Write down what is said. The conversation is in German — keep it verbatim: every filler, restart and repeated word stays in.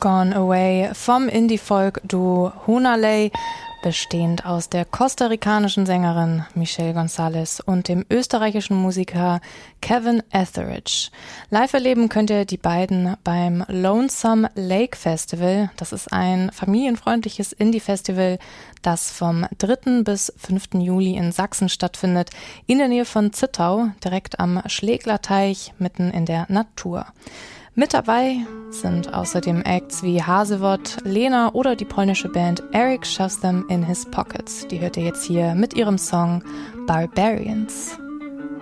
Gone Away vom Indie-Folk-Duo Hunalei, bestehend aus der kostarikanischen Sängerin Michelle Gonzalez und dem österreichischen Musiker Kevin Etheridge. Live erleben könnt ihr die beiden beim Lonesome Lake Festival. Das ist ein familienfreundliches Indie-Festival, das vom dritten bis fünften Juli in Sachsen stattfindet, in der Nähe von Zittau, direkt am Schläglerteich, mitten in der Natur. Mit dabei sind außerdem Acts wie Hasewot, Lena oder die polnische Band Eric Shoves Them in His Pockets. Die hört ihr jetzt hier mit ihrem Song Barbarians.